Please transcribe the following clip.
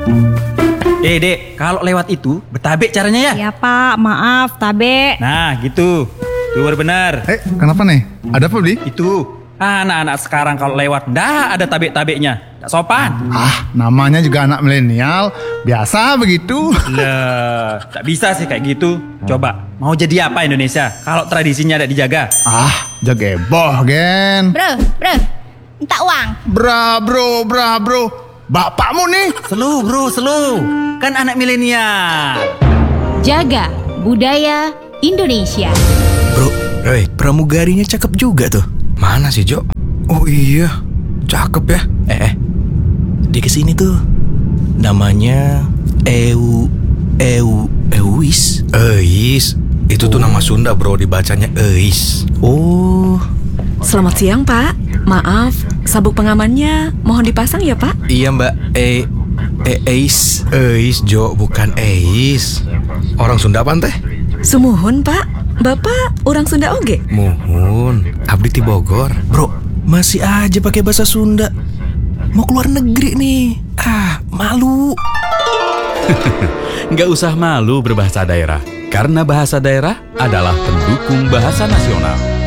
Dek, kalau lewat itu betabek caranya ya? Ya Pak, maaf, tabe. Nah, gitu. Tuh baru benar. Kenapa nih? Ada apa, Bli? Itu. Anak-anak sekarang kalau lewat, dah ada tabek-tabeknya. Tak sopan. Namanya juga anak milenial. Biasa begitu. Lah, tak bisa sih kayak gitu. Coba, mau jadi apa Indonesia kalau tradisinya tidak dijaga? Jageboh, Gen. Bro, minta uang. Bro. Bapakmu nih. Slow. Kan anak milenial. Jaga budaya Indonesia. Bro, pramugarinya cakep juga tuh. Mana sih, Jo? Oh iya, cakep ya. Dia kesini tuh. Namanya Euis. Itu tuh nama Sunda, bro, dibacanya Eis. Oh. Selamat siang, Pak. Maaf, sabuk pengamannya mohon dipasang ya, Pak? Iya, Mbak. Eis, Jo, bukan Eis. Orang Sunda apa teh? Sumuhun, Pak. Bapak orang Sunda oge? Muhun, abdi ti Bogor. Bro, masih aja pakai bahasa Sunda. Mau keluar negeri nih. Malu. Nggak usah malu berbahasa daerah, karena bahasa daerah adalah pendukung bahasa nasional.